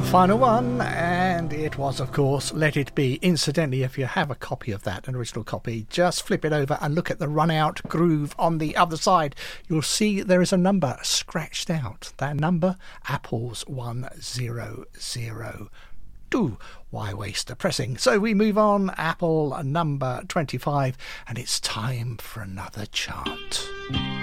final one, and it was, of course, Let It Be. Incidentally, if you have a copy of that, an original copy, just flip it over and look at the run-out groove on the other side. You'll see there is a number scratched out. That number, Apple's 100. Why waste a pressing? So we move on, Apple number 25, and it's time for another chant.